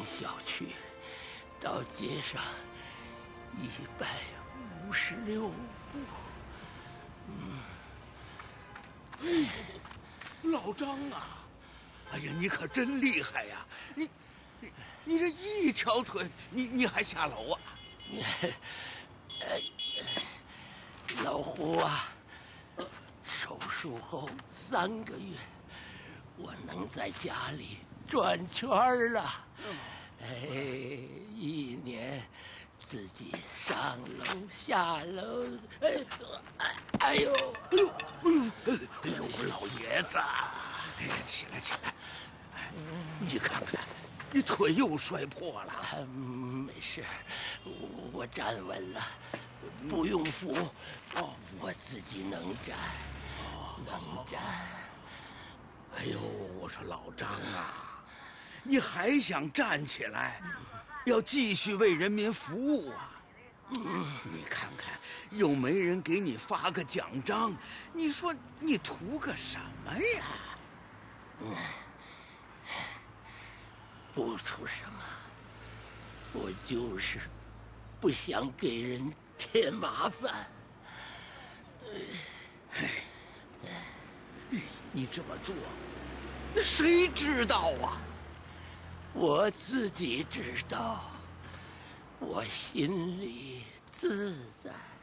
小区到街上156步。 老张啊，哎呀，你可真厉害呀！你这一条腿，你还下楼啊？ 老胡啊，手术后3个月，我能在家里转圈了。1年自己上楼下楼，哎呦， 我老爷子，哎呀，起来起来，你看看，你腿又摔破了。 没事，我站稳了，不用扶，我自己能站，能站。 哎呦，我说老张啊，你还想站起来，要继续为人民服务啊！你看看，又没人给你发个奖章，你说你图个什么呀？ 不图什么，我就是不想给人添麻烦。 你这么做，谁知道啊？ 我自己知道，我心里自在。